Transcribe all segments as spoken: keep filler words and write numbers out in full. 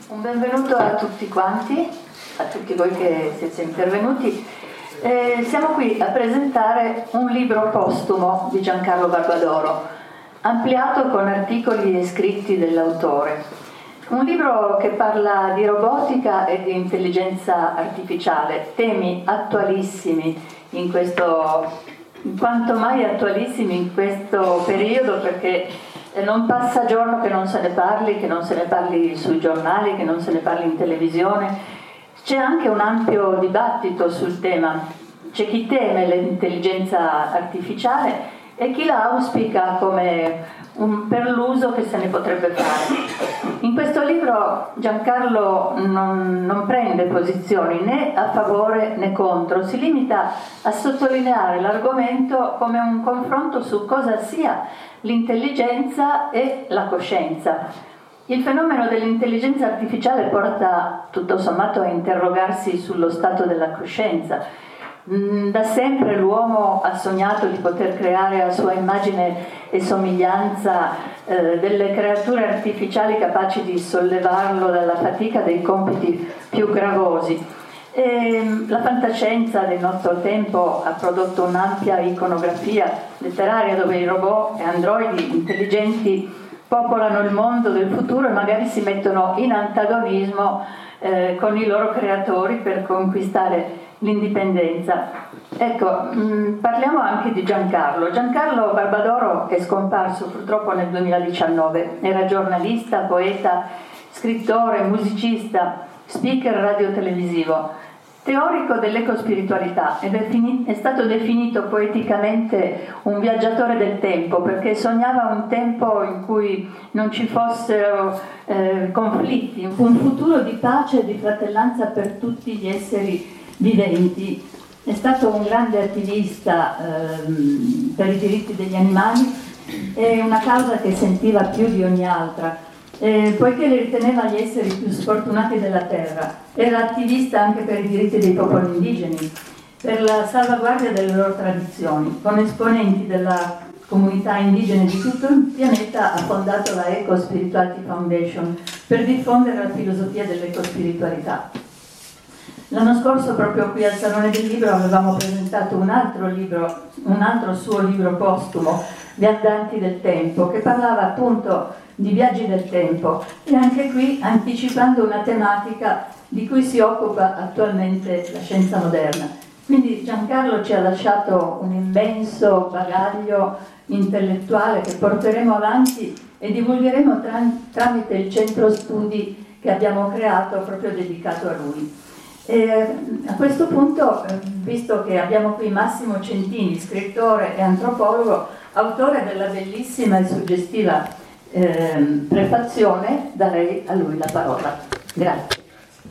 Un benvenuto a tutti quanti, a tutti voi che siete intervenuti. Eh, siamo qui a presentare un libro postumo di Giancarlo Barbadoro, ampliato con articoli e scritti dell'autore. Un libro che parla di robotica e di intelligenza artificiale, temi attualissimi in questo, in quanto mai attualissimi in questo periodo, perché non passa giorno che non se ne parli, che non se ne parli sui giornali, che non se ne parli in televisione. C'è anche un ampio dibattito sul tema. C'è chi teme l'intelligenza artificiale e chi la auspica come un, per l'uso che se ne potrebbe fare. In questo libro Giancarlo non, non prende posizioni né a favore né contro, si limita a sottolineare l'argomento come un confronto su cosa sia l'intelligenza e la coscienza. Il fenomeno dell'intelligenza artificiale porta tutto sommato a interrogarsi sullo stato della coscienza. Da sempre l'uomo ha sognato di poter creare a sua immagine e somiglianza eh, delle creature artificiali capaci di sollevarlo dalla fatica dei compiti più gravosi. E la fantascienza del nostro tempo ha prodotto un'ampia iconografia letteraria dove i robot e androidi intelligenti popolano il mondo del futuro e magari si mettono in antagonismo eh, con i loro creatori per conquistare l'indipendenza. Ecco, mh, parliamo anche di Giancarlo. Giancarlo Barbadoro è scomparso purtroppo nel duemiladiciannove. Era giornalista, poeta, scrittore, musicista, speaker radio-televisivo, teorico dell'ecospiritualità ed è, fini- è stato definito poeticamente un viaggiatore del tempo perché sognava un tempo in cui non ci fossero eh, conflitti, un futuro di pace e di fratellanza per tutti gli esseri viventi. È stato un grande attivista ehm, per i diritti degli animali e una causa che sentiva più di ogni altra. Eh, poiché li riteneva gli esseri più sfortunati della terra, era attivista anche per i diritti dei popoli indigeni, per la salvaguardia delle loro tradizioni. Con esponenti della comunità indigene di tutto il pianeta ha fondato la Eco Spirituality Foundation per diffondere la filosofia dell'ecospiritualità. L'anno scorso, proprio qui al Salone del Libro, avevamo presentato un altro libro, un altro suo libro postumo, Viandanti del Tempo, che parlava appunto di viaggi del tempo e anche qui anticipando una tematica di cui si occupa attualmente la scienza moderna. Quindi Giancarlo ci ha lasciato un immenso bagaglio intellettuale che porteremo avanti e divulgheremo tra- tramite il centro studi che abbiamo creato proprio dedicato a lui. E a questo punto, visto che abbiamo qui Massimo Centini, scrittore e antropologo, autore della bellissima e suggestiva Eh, prefazione, darei a lui la parola. Grazie.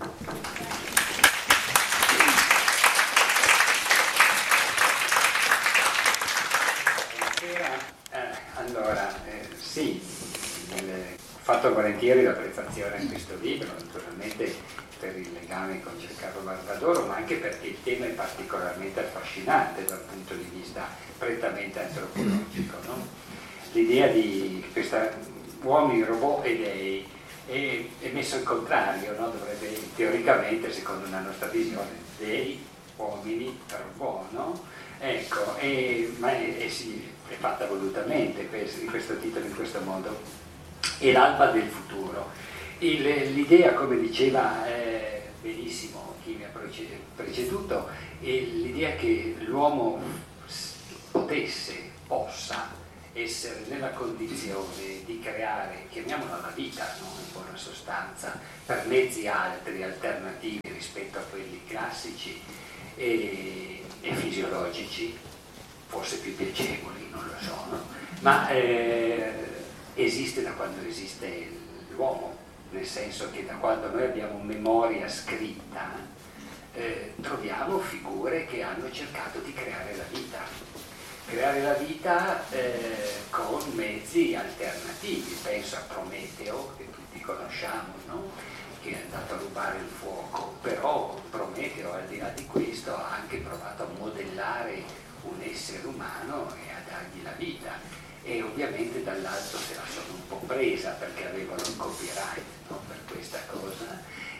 Buonasera. Eh, allora, eh, sì, ho fatto volentieri la prefazione a questo libro, naturalmente per il legame con Giancarlo Barbadoro, ma anche perché il tema è particolarmente affascinante dal punto di vista prettamente antropologico, no? L'idea di questa uomini, robot e dei è, è messo al contrario, no? Dovrebbe teoricamente, secondo una nostra visione, dei uomini robot, no? Ecco, e, ma è, è, sì, è fatta volutamente questo, questo titolo in questo modo. È l'alba del futuro. Il, l'idea, come diceva eh, benissimo chi mi ha preceduto, è l'idea che l'uomo potesse, possa essere nella condizione di creare, chiamiamola la vita, no? In buona sostanza, per mezzi altri, alternativi rispetto a quelli classici e, e fisiologici, forse più piacevoli, non lo so, no? Ma eh, esiste da quando esiste l'uomo, nel senso che da quando noi abbiamo memoria scritta eh, troviamo figure che hanno cercato di creare la vita. Creare la vita eh, con mezzi alternativi, penso a Prometeo, che tutti conosciamo, no? Che è andato a rubare il fuoco, però Prometeo, al di là di questo, ha anche provato a modellare un essere umano e a dargli la vita. E ovviamente dall'altro se la sono un po' presa perché avevano il copyright, no? Per questa cosa.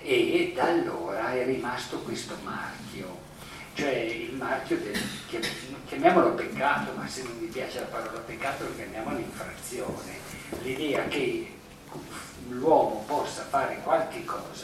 e da allora è rimasto questo marchio, cioè il marchio del, chiamiamolo peccato, ma se non mi piace la parola peccato lo chiamiamolo infrazione, l'idea che l'uomo possa fare qualche cosa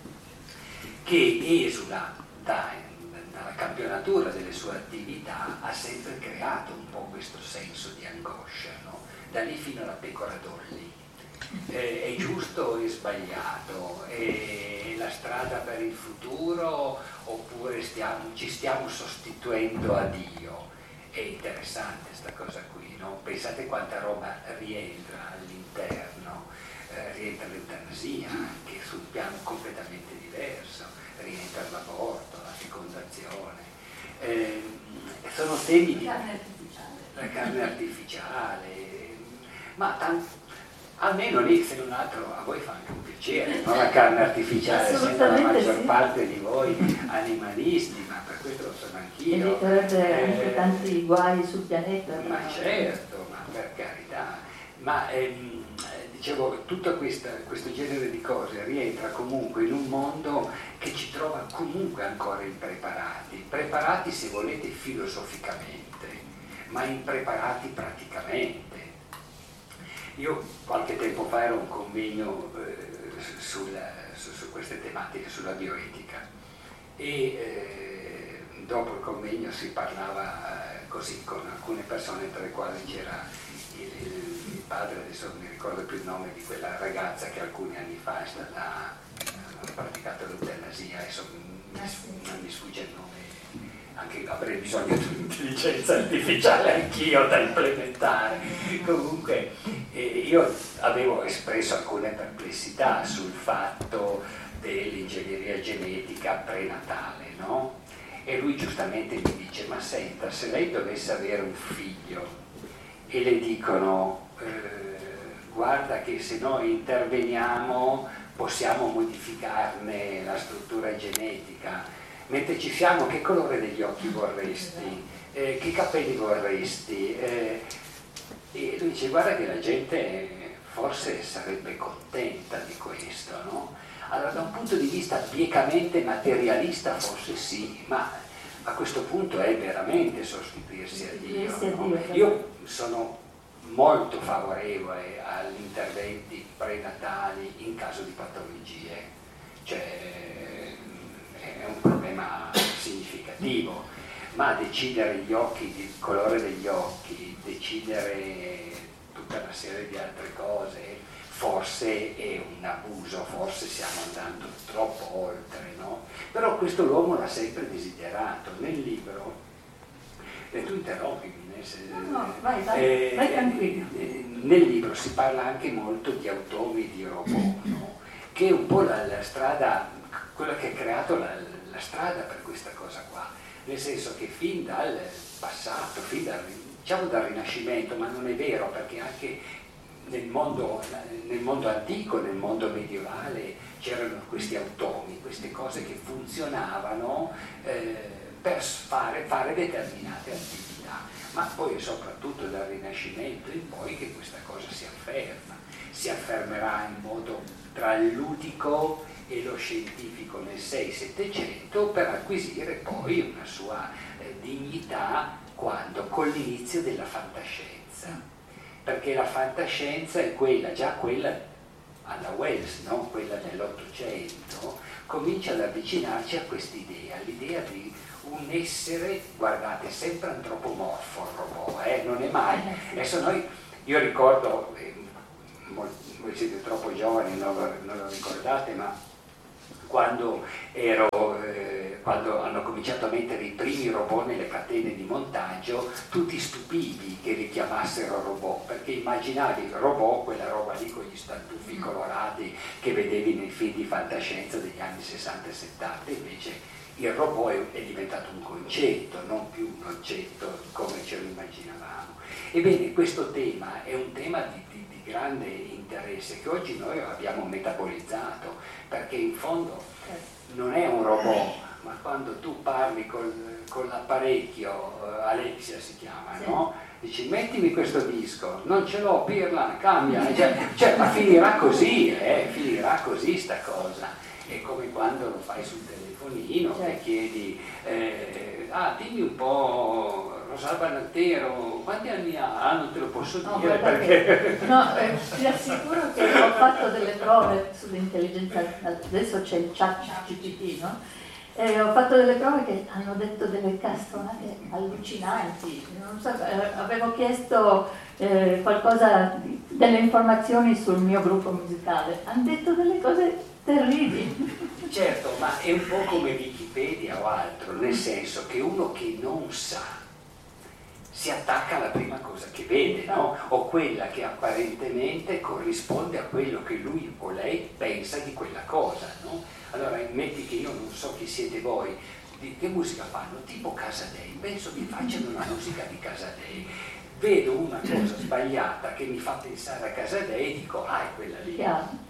che esula da, dalla campionatura delle sue attività ha sempre creato un po' questo senso di angoscia, no? Da lì fino alla pecora Dolly. Eh, è giusto o è sbagliato? È la strada per il futuro oppure stiamo, ci stiamo sostituendo a Dio? È interessante questa cosa qui, no? Pensate quanta roba rientra all'interno, eh, rientra l'eutanasia anche su un piano completamente diverso, rientra l'aborto, la fecondazione, eh, sono temi di la carne artificiale, la carne artificiale, ma tanto, almeno lì se non altro a voi fa anche un piacere, no? La carne artificiale, essendo la maggior sì. parte di voi animalisti, ma per questo lo sono anch'io. Eviterebbe eh, anche tanti guai sul pianeta. Ma no? certo, ma per carità, ma ehm, dicevo, tutto questa, questo genere di cose rientra comunque in un mondo che ci trova comunque ancora impreparati, preparati se volete filosoficamente, ma impreparati praticamente. Io qualche tempo fa ero a un convegno eh, sulla, su, su queste tematiche, sulla bioetica, e eh, dopo il convegno si parlava eh, così con alcune persone, tra le quali c'era il, il, il padre, adesso non mi ricordo più il nome di quella ragazza che alcuni anni fa è stata, ha praticato l'eutanasia, adesso non mi sfugge il nome. Anche avrei bisogno di un'intelligenza artificiale anch'io da implementare. Comunque eh, io avevo espresso alcune perplessità sul fatto dell'ingegneria genetica prenatale, no? E lui giustamente mi dice: ma senta, se lei dovesse avere un figlio e le dicono eh, guarda che se noi interveniamo possiamo modificarne la struttura genetica, mentre ci siamo, che colore degli occhi vorresti? Eh, che capelli vorresti? Eh, e lui dice: guarda che la gente forse sarebbe contenta di questo, no? Allora, da un punto di vista biecamente materialista forse sì, ma a questo punto è veramente sostituirsi a Dio, no? Io sono molto favorevole agli interventi prenatali in caso di patologie, cioè è un problema significativo, ma decidere gli occhi, il colore degli occhi, decidere tutta una serie di altre cose, forse è un abuso, forse stiamo andando troppo oltre, no? Però questo l'uomo l'ha sempre desiderato. Nel libro, e tu interrompimi, se, no, no, vai, vai, eh, vai tranquillo. Eh, nel libro si parla anche molto di automi, di robot, no? Che è un po' la, la strada, quella che ha creato la, la strada per questa cosa qua, nel senso che fin dal passato, fin dal, diciamo dal Rinascimento, ma non è vero, perché anche nel mondo, nel mondo antico, nel mondo medievale c'erano questi automi, queste cose che funzionavano eh, per fare, fare determinate attività, ma poi è soprattutto dal Rinascimento in poi che questa cosa si afferma, si affermerà in modo tra il ludico e lo scientifico nel sei settecento, per acquisire poi una sua eh, dignità quando? Con l'inizio della fantascienza, perché la fantascienza è quella, già quella alla Wells, no? Quella dell'Ottocento, comincia ad avvicinarci a quest'idea, l'idea di un essere, guardate, sempre antropomorfo il robot, eh? Non è mai, adesso noi, io ricordo, eh, voi siete troppo giovani, non lo, non lo ricordate, ma quando, ero, eh, quando hanno cominciato a mettere i primi robot nelle catene di montaggio, tu ti stupivi che li chiamassero robot, perché immaginavi il robot, quella roba lì con gli stantuffi colorati che vedevi nei film di fantascienza degli anni sessanta e settanta, invece il robot è, è diventato un concetto, non più un oggetto come ce lo immaginavamo. Ebbene, questo tema è un tema di, di, di grande interesse che oggi noi abbiamo metabolizzato, perché in fondo non è un robot, ma quando tu parli col, con l'apparecchio, Alexia si chiama, sì, no? Dici mettimi questo disco, non ce l'ho, pirla, cambia, cioè, cioè, ma finirà così, eh, finirà così sta cosa. È come chiedi, eh, ah dimmi un po', Rosalba Nantero, quanti anni ha? Ah, non te lo posso no, dire perché... No, eh, ti assicuro che ho fatto delle prove sull'intelligenza, adesso c'è il chat G P T, no? E ho fatto delle prove che hanno detto delle castonate allucinanti. Non so, eh, avevo chiesto eh, qualcosa, delle informazioni sul mio gruppo musicale. Hanno detto delle cose terribili. Certo, ma è un po' come Wikipedia o altro, nel senso che uno che non sa si attacca alla prima cosa che vede, no? O quella che apparentemente corrisponde a quello che lui o lei pensa di quella cosa, no? Allora, metti che io non so chi siete voi, di che musica fanno? Tipo Casadei, penso che facciano una musica di Casadei. Vedo una cosa sbagliata che mi fa pensare a Casadei e dico, ah, è quella lì.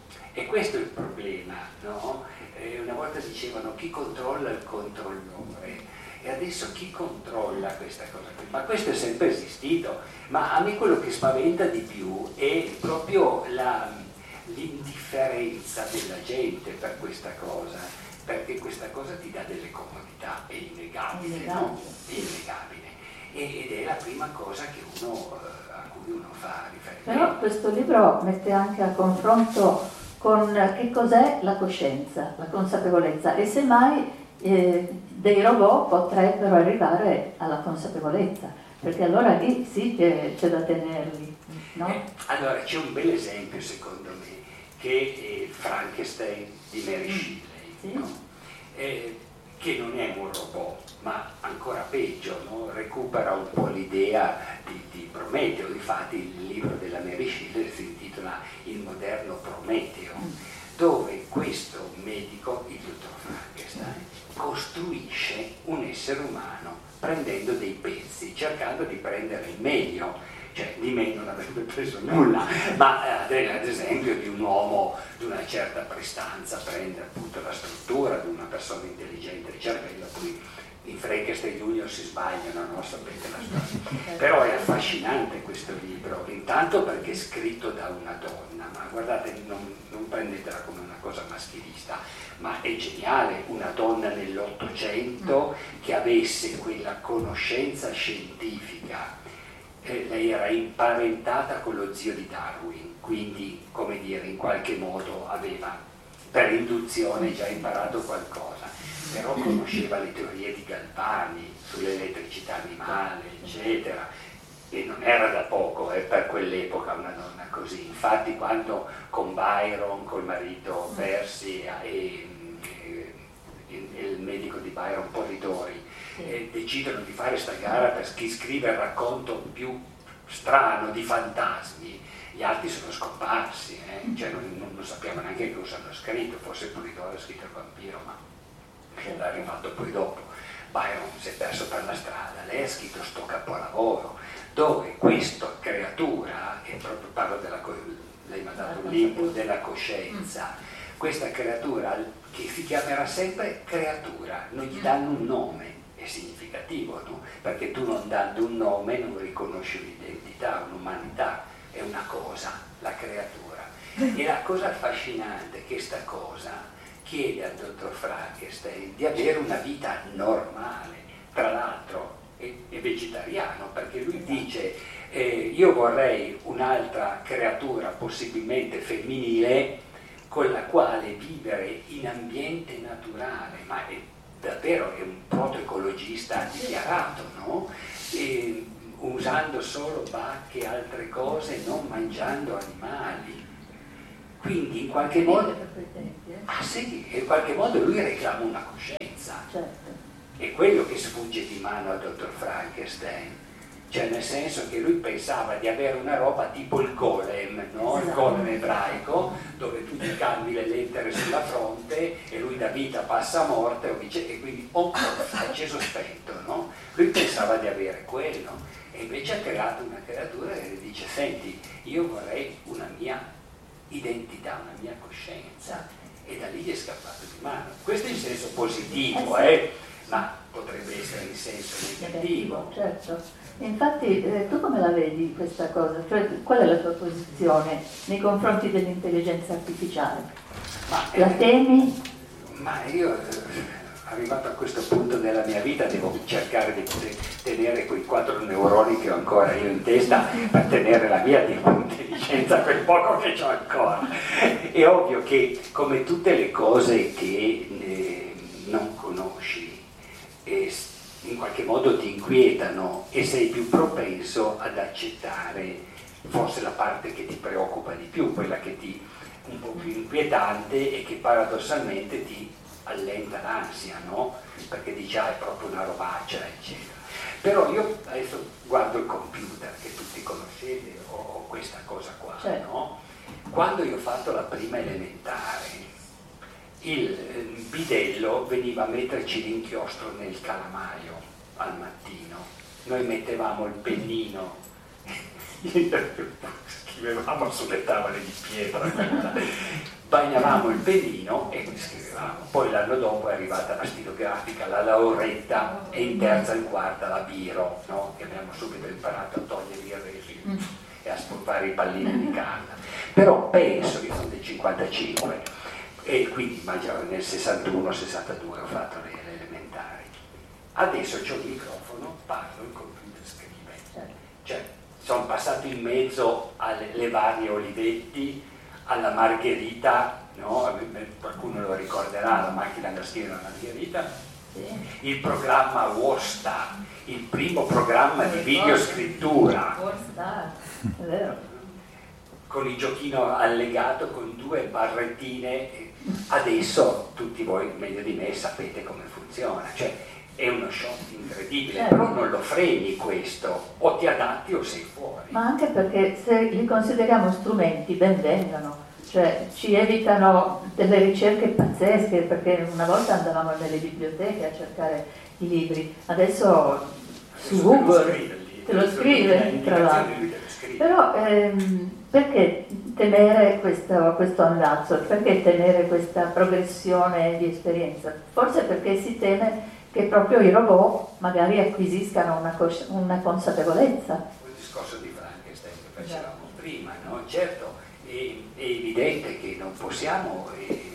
E questo è il problema, no? Eh, una volta dicevano chi controlla il controllore, e adesso chi controlla questa cosa qui? Ma questo è sempre esistito, ma a me quello che spaventa di più è proprio la... l'indifferenza della gente per questa cosa, perché questa cosa ti dà delle comodità, è innegabile, innegabile. No? È innegabile. Ed è la prima cosa che uno, a cui uno fa riferimento. Però questo libro mette anche a confronto con che cos'è la coscienza, la consapevolezza, e semmai eh, dei robot potrebbero arrivare alla consapevolezza, perché allora lì sì che c'è da tenerli, no? Eh, allora c'è un bel esempio secondo me, che è Frankenstein di Mary Shelley, sì. No? eh, che non è un robot, ma ancora peggio, no? Recupera un po' l'idea di, di Prometeo. Infatti il libro della Mary Shelley si intitola Il moderno Prometeo, dove questo medico, il dottor Frankenstein, costruisce un essere umano prendendo dei pezzi, cercando di prendere il meglio. Cioè, di me non avrebbe preso nulla, ma eh, ad esempio di un uomo di una certa prestanza prende appunto la struttura di una persona intelligente di cervello, poi in Frankenstein Junior si sbagliano, non sapete la storia. Però è affascinante questo libro, intanto perché è scritto da una donna, ma guardate, non, non prendetela come una cosa maschilista, ma è geniale, una donna nell'Ottocento che avesse quella conoscenza scientifica. Lei era imparentata con lo zio di Darwin, quindi, come dire, in qualche modo aveva per induzione già imparato qualcosa, però conosceva le teorie di Galvani sull'elettricità animale, eccetera, e non era da poco eh, per quell'epoca una donna così. Infatti quando con Byron, col marito Percy e, e, e il medico di Byron Polidori, Eh, decidono di fare sta gara per chi scrive il racconto più strano di fantasmi, gli altri sono scomparsi, eh? Cioè non, non, non sappiamo neanche cosa hanno scritto, forse Polidori ha scritto il vampiro, ma l'ha rifatto poi dopo. Byron si è perso per la strada, lei ha scritto sto capolavoro, dove questa creatura, e proprio parlo della, lei mi ha dato un libro della coscienza, questa creatura che si chiamerà sempre creatura, non gli danno un nome. È significativo, no? Perché tu non dando un nome non riconosci un'identità, un'umanità, è una cosa, la creatura. E la cosa affascinante è che sta cosa chiede al dottor Frankenstein di avere una vita normale, tra l'altro è, è vegetariano, perché lui dice eh, io vorrei un'altra creatura possibilmente femminile con la quale vivere in ambiente naturale, ma è davvero è un protoecologista dichiarato, no? E, usando solo bacche e altre cose, non mangiando animali. Quindi in qualche modo, ah sì, in qualche modo lui reclama una coscienza. Certo. È quello che sfugge di mano al dottor Frankenstein. Cioè nel senso che lui pensava di avere una roba tipo il golem, no? Il golem ebraico, dove tu ti cambi le lettere sulla fronte e lui da vita passa a morte e quindi oh, acceso spento, no? Lui pensava di avere quello e invece ha creato una creatura che dice senti, io vorrei una mia identità, una mia coscienza, e da lì gli è scappato di mano. Questo in senso positivo, eh? Ma potrebbe essere in senso negativo. Certo. Infatti eh, tu come la vedi questa cosa? Cioè, qual è la tua posizione nei confronti dell'intelligenza artificiale? Ma, la eh, temi? Ma io arrivato a questo punto della mia vita devo cercare di tenere quei quattro neuroni che ho ancora io in testa per tenere la mia intelligenza, quel poco che ho ancora. È ovvio che come tutte le cose che eh, non conosci eh, in qualche modo ti inquietano e sei più propenso ad accettare forse la parte che ti preoccupa di più, quella che ti un po' più inquietante e che paradossalmente ti allenta l'ansia, no? Perché dici ah, è proprio una robaccia, eccetera. Però io adesso guardo il computer che tutti conoscete, o, o questa cosa qua, certo. No? Quando io ho fatto la prima elementare, il bidello veniva a metterci l'inchiostro nel calamaio al mattino, noi mettevamo il pennino, scrivevamo sulle tavole di pietra, bagnavamo il pennino e scrivevamo. Poi l'anno dopo è arrivata la stilografica, la lauretta e in terza e in quarta la biro, no? Che abbiamo subito imparato a togliere i resi e a spolpare i pallini di carta. Però penso, io sono del cinquantacinque e quindi immagino nel sessantuno sessantadue ho fatto le, le elementari. Adesso c'ho il microfono, parlo, il computer scrive. Cioè, sono passato in mezzo alle varie Olivetti, alla Margherita, no? Qualcuno lo ricorderà, la macchina da scrivere la Margherita, sì. Il programma Warstar, il primo programma di videoscrittura, Warstar, è vero. Con il giochino allegato con due barrettine. Adesso tutti voi meglio di me sapete come funziona, cioè è uno shock incredibile, certo. Però non lo freni questo, o ti adatti o sei fuori. Ma anche perché se li consideriamo strumenti ben vengano, cioè ci evitano delle ricerche pazzesche, perché una volta andavamo nelle biblioteche a cercare i libri, adesso su Google te lo scrive, tra l'altro. Però ehm, perché temere questo, questo andazzo? Perché temere questa progressione di esperienza? Forse perché si teme che proprio i robot magari acquisiscano una, cos- una consapevolezza. Il discorso di Frankenstein che facevamo yeah. prima, no? Certo, è, è evidente che non possiamo, eh,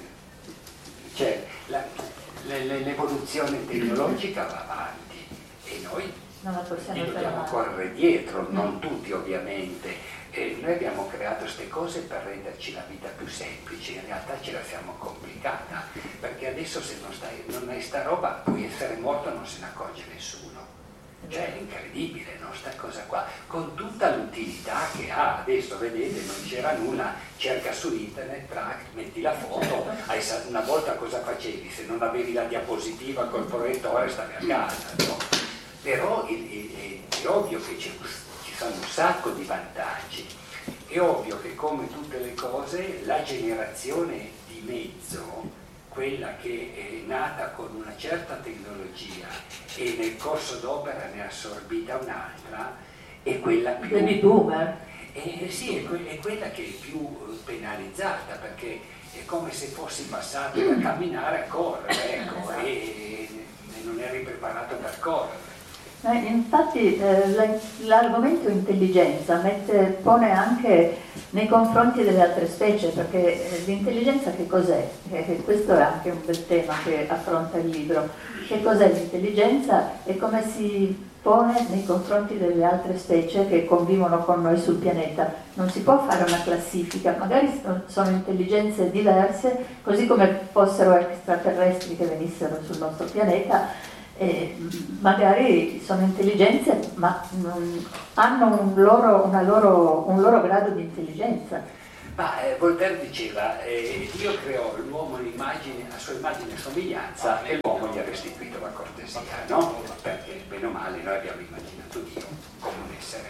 cioè la, le, l'evoluzione tecnologica va avanti e noi non la possiamo dobbiamo correre dietro, mm. non tutti ovviamente. E noi abbiamo creato queste cose per renderci la vita più semplice, in realtà ce la siamo complicata, perché adesso se non, stai, non hai sta roba puoi essere morto e non se ne accorge nessuno. Cioè è incredibile, no? Sta cosa qua, con tutta l'utilità che ha. Adesso vedete, non c'era nulla, cerca su internet, track, metti la foto, hai, una volta cosa facevi? Se non avevi la diapositiva col proiettore stavi a casa, no? Però è, è, è ovvio che c'è ci sono un sacco di vantaggi. È ovvio che come tutte le cose la generazione di mezzo, quella che è nata con una certa tecnologia e nel corso d'opera ne ha assorbita un'altra, è quella più... Baby boomer. Eh, sì, è, que- è quella che è più penalizzata, perché è come se fossi passato da camminare a correre, ecco, esatto. e, e non eri preparato per correre. Eh, infatti eh, l'argomento intelligenza mette, pone anche nei confronti delle altre specie, perché eh, l'intelligenza che cos'è? Eh, questo è anche un bel tema che affronta il libro. Che cos'è l'intelligenza e come si pone nei confronti delle altre specie che convivono con noi sul pianeta? Non si può fare una classifica, magari sono intelligenze diverse, così come fossero extraterrestri che venissero sul nostro pianeta. Eh, magari sono intelligenze ma non, hanno un loro, una loro, un loro grado di intelligenza. Ma eh, Voltaire diceva eh, Dio creò l'uomo l'immagine, a sua immagine e somiglianza e l'uomo gli ha restituito la cortesia, no? Perché bene o male noi abbiamo immaginato Dio come un essere,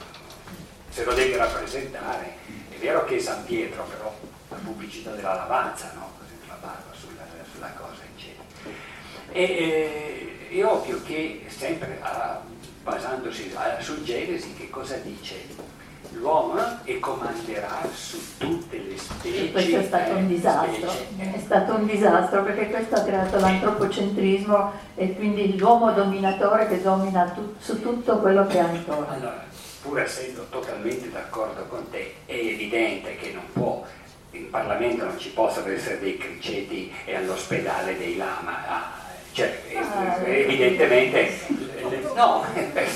se lo devi rappresentare. È vero che è San Pietro, però la pubblicità della lavanza, no? Così la barba sulla, sulla cosa eccetera. E, eh, è ovvio che sempre a, basandosi a, su Genesi, che cosa dice? L'uomo e comanderà su tutte le specie. Questo è stato un disastro, specie, è stato un disastro perché questo ha creato l'antropocentrismo e quindi l'uomo dominatore che domina tu, su tutto quello che ha intorno. Allora, pur essendo totalmente d'accordo con te, è evidente che non può in Parlamento non ci possono essere dei criceti e all'ospedale dei lama. Ah, cioè, ah, evidentemente no,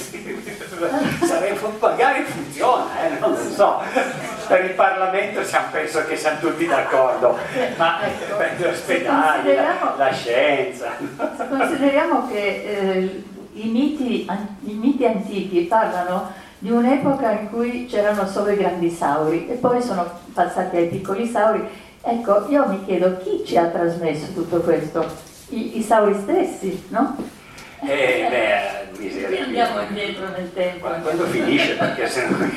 sarebbe, magari funziona, eh, non lo so. Per il Parlamento siamo, penso che siamo tutti d'accordo, ma ecco, per gli ospedali, la, la scienza. Se consideriamo che eh, i, miti, i miti antichi parlano di un'epoca in cui c'erano solo i grandi sauri e poi sono passati ai piccoli sauri, ecco, io mi chiedo chi ci ha trasmesso tutto questo? I, i sauri stessi, no? Eh, beh, miseria. Andiamo indietro nel tempo. Quando, quando finisce, perché se no...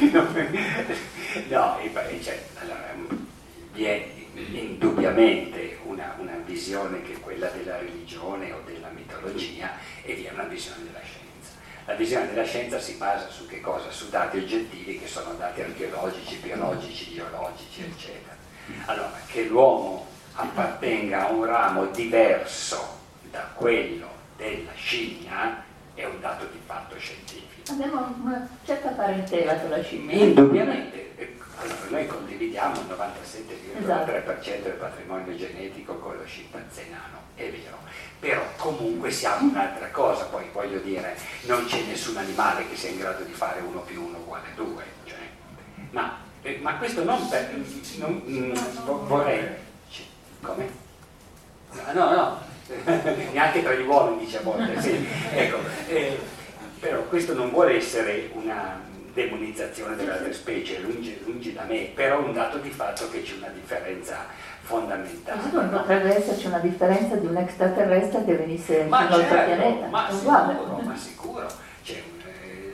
No, cioè, allora, vi è indubbiamente una, una visione che è quella della religione o della mitologia, e vi è una visione della scienza. La visione della scienza si basa su che cosa? Su dati oggettivi che sono dati archeologici, biologici, geologici, eccetera. Allora, che l'uomo appartenga a un ramo diverso da quello della scimmia è un dato di fatto scientifico. Abbiamo una certa parentela con la scimmia. Indubbiamente. Allora, noi condividiamo il novantasette virgola tre per cento del patrimonio genetico con lo scimpanzé nano, è vero, però comunque siamo un'altra cosa, poi voglio dire, non c'è nessun animale che sia in grado di fare uno più uno uguale due, cioè, ma, eh, ma questo non per... Non, mm, vorrei... Come? No, no, no. Neanche tra gli uomini dice a volte, sì, ecco, eh, però questo non vuole essere una demonizzazione delle altre specie, lungi, lungi da me, però è un dato di fatto che c'è una differenza fondamentale. Non potrebbe esserci una differenza di un extraterrestre che venisse ma sul nostro certo, pianeta, ma sicuro, ma sicuro, c'è un, eh,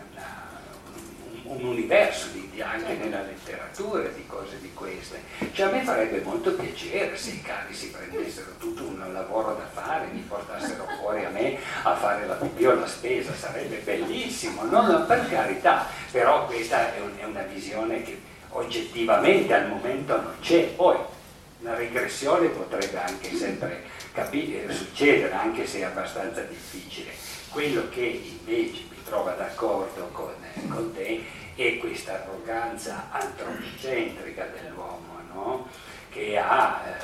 una, un, un universo di, di anche nella letteratura di cose di queste. Cioè a me farebbe molto piacere se i cani si prendessero tutto un lavoro da fare, mi portassero fuori a me a fare la pipì o la spesa, sarebbe bellissimo, non per carità, però questa è, un, è una visione che oggettivamente al momento non c'è. Poi una regressione potrebbe anche sempre capire, succedere, anche se è abbastanza difficile. Quello che invece mi trova d'accordo con, con te è questa arroganza antropocentrica dell'uomo, no? Che ha eh,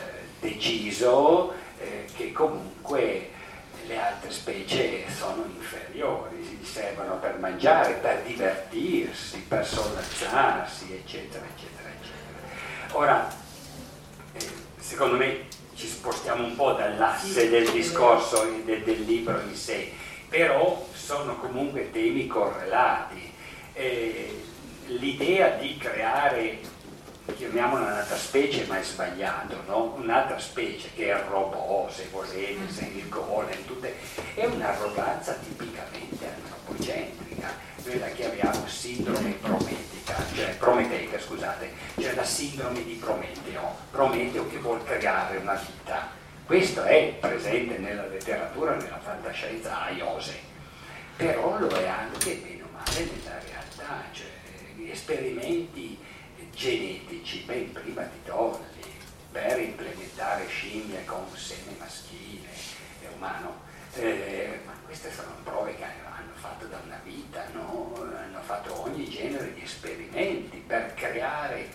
deciso eh, che comunque le altre specie sono inferiori, si servono per mangiare, per divertirsi, per sollazzarsi, eccetera, eccetera, eccetera. Ora, eh, secondo me ci spostiamo un po' dall'asse del discorso del, del libro in sé, però sono comunque temi correlati. Eh, l'idea di creare, chiamiamola un'altra specie, ma è sbagliato, no? Un'altra specie che è il robot, se volete, se il golem, tutte, è un'arroganza tipicamente antropocentrica. Noi la chiamiamo sindrome prometica, cioè prometeica, scusate, cioè la sindrome di Prometeo, Prometeo che vuol creare una vita. Questo è presente nella letteratura, nella fantascienza a Iose, però lo è anche meno male nella realtà, cioè esperimenti genetici ben prima di Dolly per implementare scimmie con seme maschile e umano, eh, ma queste sono prove che hanno fatto da una vita, no? Hanno fatto ogni genere di esperimenti per creare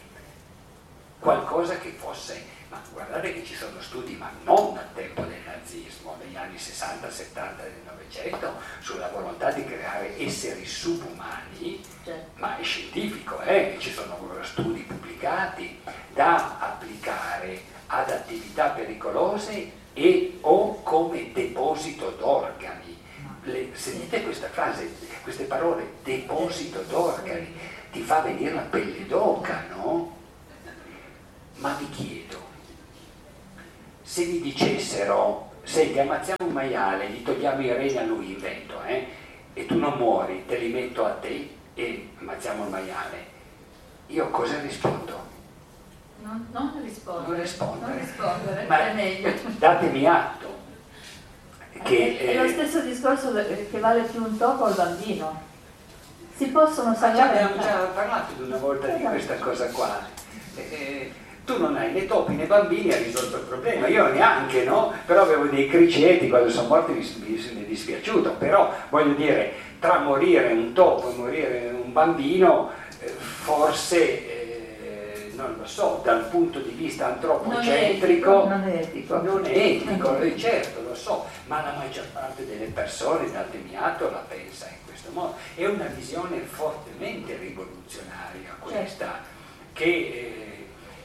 qualcosa che fosse, ma guardate che ci sono studi, ma non al tempo del nazismo, negli anni sessanta settanta del Novecento, sulla volontà di creare esseri subumani, ma è scientifico, eh? Ci sono studi pubblicati da applicare ad attività pericolose e o come deposito d'organi. Le, sentite questa frase, queste parole, deposito d'organi, ti fa venire la pelle d'oca, no? Ma vi chiedo, se vi dicessero, senti, ammazziamo un maiale, gli togliamo i reni a lui in vento, eh, e tu non muori, te li metto a te e ammazziamo il maiale, io cosa rispondo? Non, non rispondere. Non rispondere. Non rispondere, ma è meglio. Datemi atto. Che, è, è lo eh, stesso discorso che vale più un topo al bambino. Si possono ma già salvare. abbiamo già parlato di una volta di questa cosa qua. Eh, tu non hai né topi né bambini, hai risolto il problema, io neanche, no? Però avevo dei criceti, quando sono morti mi, mi, mi è dispiaciuto, però voglio dire, tra morire un topo e morire un bambino, eh, forse eh, non lo so, dal punto di vista antropocentrico non è etico, non è etico, non è etico, certo lo so, ma la maggior parte delle persone, datemi atto, la pensa in questo modo. È una visione fortemente rivoluzionaria questa, certo, che eh,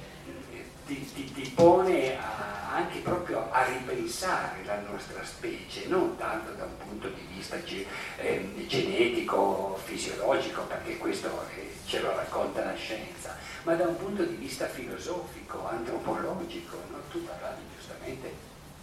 ti, ti, ti pone a, anche proprio a ripensare la nostra specie, non tanto da un punto di vista ge, eh, genetico, fisiologico, perché questo eh, ce lo racconta la scienza, ma da un punto di vista filosofico, antropologico, no? Tu parlavi giustamente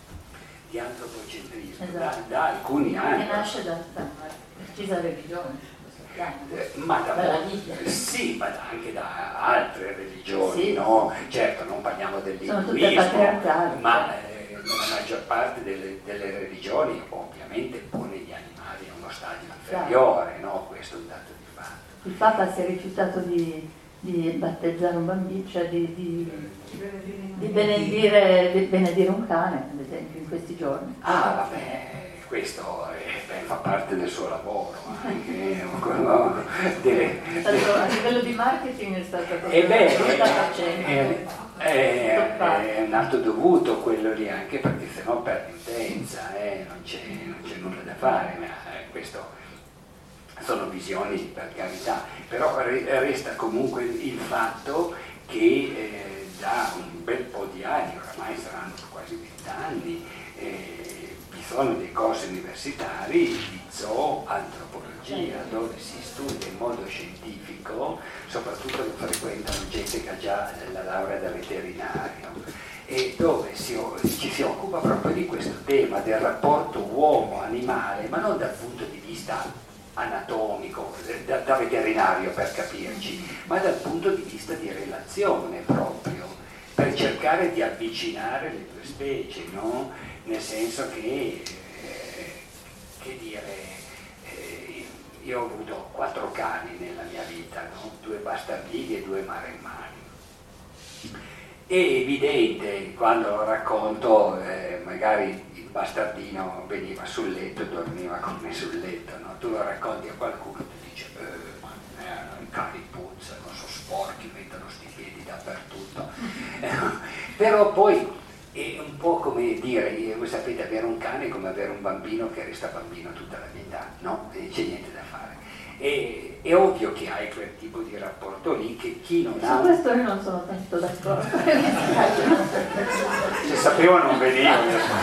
di antropocentrismo, esatto, da, da alcuni anni. Che nasce da una precisa religione. Eh, ma da, sì, ma anche da altre religioni, sì, no? Certo, non parliamo dell'induismo, ma eh, la maggior parte delle, delle religioni ovviamente pone gli animali a uno stadio inferiore, no? Questo è un dato di fatto. Il Papa si è rifiutato di, di battezzare un bambino, cioè di, di, di, benedire, di benedire un cane, ad esempio, in questi giorni. Ah, vabbè. Questo eh, beh, fa parte del suo lavoro, anche, no, deve, a livello di marketing è stato eh beh, è, è, è un atto dovuto quello lì, anche perché sennò perdi utenza, eh, non c'è nulla da fare, ma eh, questo sono visioni per carità, però re, resta comunque il fatto che eh, da un bel po' di anni, oramai saranno quasi vent'anni, eh, sono dei corsi universitari di zooantropologia dove si studia in modo scientifico, soprattutto lo frequentano gente che ha già la laurea da veterinario, e dove si, ci si occupa proprio di questo tema del rapporto uomo-animale, ma non dal punto di vista anatomico, da, da veterinario per capirci, ma dal punto di vista di relazione proprio, per cercare di avvicinare le due specie, no? Nel senso che, eh, che dire, eh, io ho avuto quattro cani nella mia vita, no? Due bastardini e due maremmani. È evidente, quando lo racconto, eh, magari il bastardino veniva sul letto e dormiva con me sul letto, no? Tu lo racconti a qualcuno e ti dice, eh, ma eh, i cani puzzano, sono sporchi, mettono sti piedi dappertutto. Però poi è un po' come dire, voi sapete, avere un cane è come avere un bambino che resta bambino tutta la vita, no? E c'è niente da fare. E, è ovvio che hai quel tipo di rapporto lì che chi non ha... Su questo io non sono tanto d'accordo. Se sapevo non venivo.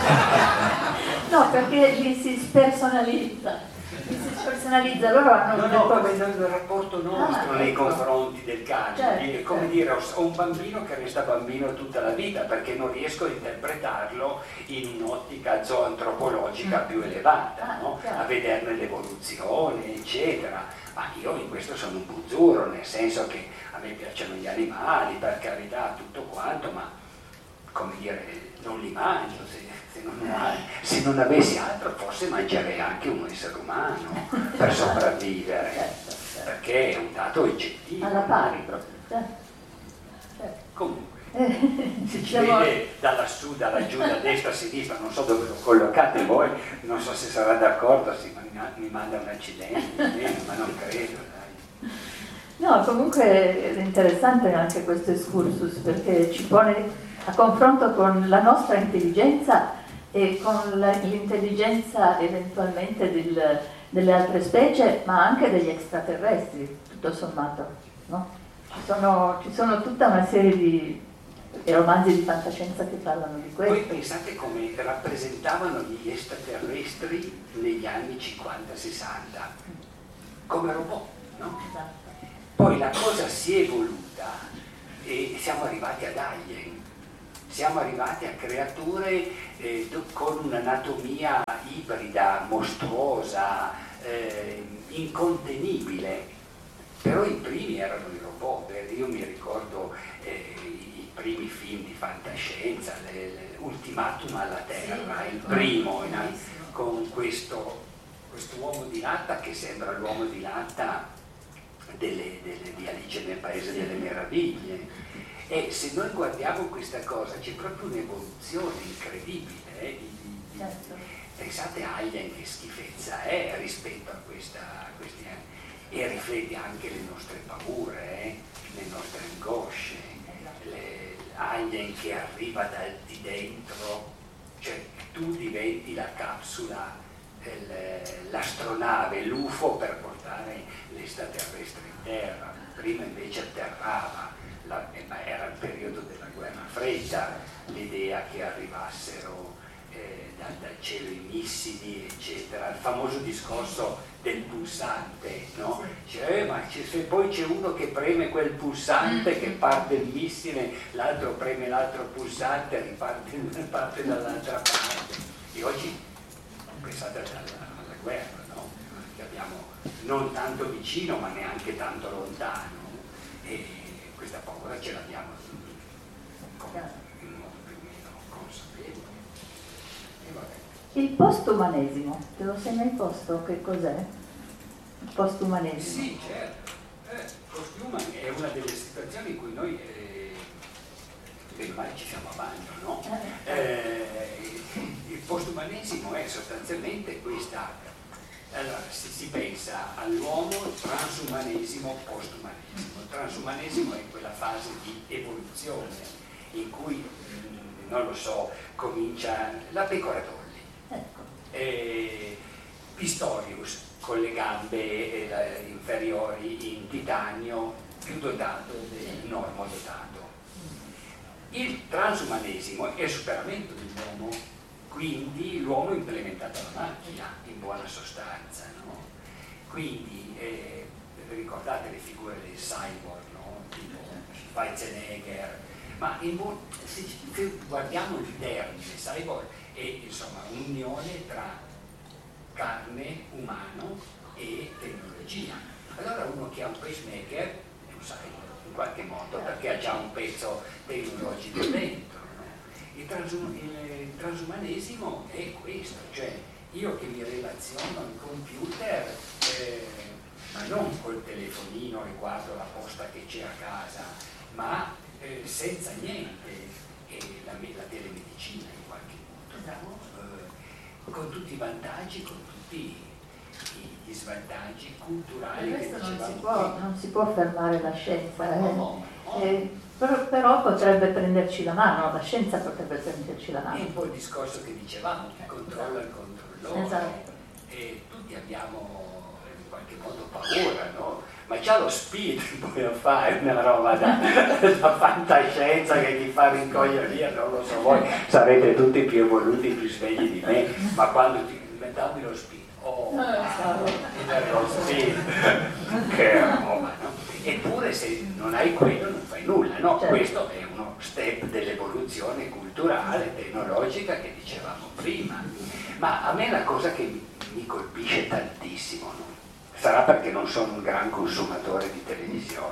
No, perché lì si spersonalizza. Si spersonalizza, loro hanno... No, no, come il rapporto nostro ah, nei ecco. confronti del cane, certo, è come certo. dire, ho un bambino che resta bambino tutta la vita perché non riesco a interpretarlo in un'ottica zooantropologica mm. più elevata, ah, no? certo. a vederne l'evoluzione, eccetera. Ma io in questo sono un buzzurro, nel senso che a me piacciono gli animali, per carità, tutto quanto, ma come dire, non li mangio. Se, se, non, se non avessi altro forse mangerei anche un essere umano per sopravvivere, certo, certo. perché è un dato oggettivo. Alla pari proprio. Certo. Certo. Comunque, si ci vede da lassù, da laggiù, da destra a sinistra, non so dove lo collocate voi, non so se sarà d'accordo, se mi manda un accidente, ma non credo. Dai. No, comunque è interessante anche questo excursus perché ci pone a confronto con la nostra intelligenza e con la, l'intelligenza eventualmente del, delle altre specie, ma anche degli extraterrestri, tutto sommato, no? Ci sono, ci sono tutta una serie di romanzi di fantascienza che parlano di questo. Voi pensate come rappresentavano gli extraterrestri negli anni cinquanta sessanta, come robot, no? Esatto. Poi la cosa si è evoluta e siamo arrivati ad alien, siamo arrivati a creature eh, con un'anatomia ibrida, mostruosa, eh, incontenibile, però i primi erano i robot. Io mi ricordo eh, i primi film di fantascienza, le, le, Ultimatum alla Terra, sì, il primo, in, con questo, questo uomo di latta che sembra l'uomo di latta Delle, delle, di Alice nel Paese delle Meraviglie. E se noi guardiamo questa cosa c'è proprio un'evoluzione incredibile, eh, di, di, di, certo. Pensate a Alien che schifezza è eh, rispetto a, questa, a questi anni, e riflette anche le nostre paure, eh, le nostre angosce, le, Alien che arriva dal di dentro, cioè tu diventi la capsula, il, l'astronave, l'U F O per portare l'estraterrestre in terra. Prima invece atterrava, la, ma era il periodo della guerra fredda, l'idea che arrivassero eh, dal, dal cielo i missili, eccetera. Il famoso discorso del pulsante, no? Cioè, eh, ma c'è, se poi c'è uno che preme quel pulsante che parte il missile, l'altro preme l'altro pulsante, riparte, riparte dall'altra parte. E oggi pensate alla, alla guerra, no? Che abbiamo non tanto vicino ma neanche tanto lontano, e questa paura ce l'abbiamo in modo più o meno consapevole. E vabbè. Il postumanesimo, te lo sei mai posto? Che cos'è? Il postumanesimo? Sì, certo. Eh, postuman è una delle situazioni in cui noi eh, bene mai ci siamo a bagno, no? Eh, il postumanesimo è sostanzialmente questa. Allora, si, si pensa all'uomo transumanesimo, postumanesimo. Il transumanesimo è quella fase di evoluzione in cui, non lo so, comincia la pecora Dolly, eh, Pistorius con le gambe eh, inferiori in titanio, più dotato del normo dotato. Il transumanesimo è il superamento dell'uomo, quindi l'uomo implementato alla macchina, in buona sostanza, no? Quindi eh, ricordate le figure dei cyborg, no? Tipo Schwarzenegger, ma in bu- se, se guardiamo il termine cyborg è insomma un'unione tra carne, umano e tecnologia. Allora uno che ha un pacemaker è un cyborg in qualche modo, perché ha già un pezzo tecnologico dentro. Il, transum- il transumanesimo è questo, cioè io che mi relaziono al computer, eh, ma non col telefonino e guardo la posta che c'è a casa, ma eh, senza niente, e la, la telemedicina in qualche modo, no? eh, con tutti i vantaggi, con tutti gli svantaggi culturali. Questo che non si, dicevamo può, non si può fermare la scienza. Eh. No, no, no. Eh, però, però potrebbe prenderci la mano, la scienza potrebbe prenderci la È mano. un po' il discorso che dicevamo, chi controlla il controllore. Esatto. E tutti abbiamo in qualche modo paura, no? Ma già lo speed poi a fare una roba da, da fantascienza che ti fa rincoglionire, non lo so, voi sarete tutti più evoluti, più svegli di me, ma quando ti dammi lo speed, oh, lo speed, che roba, no? Eppure se non hai quello non fai nulla, no? Certo. Questo è uno step dell'evoluzione culturale, tecnologica che dicevamo prima. Ma a me la cosa che mi colpisce tantissimo, no? Sarà perché non sono un gran consumatore di televisione.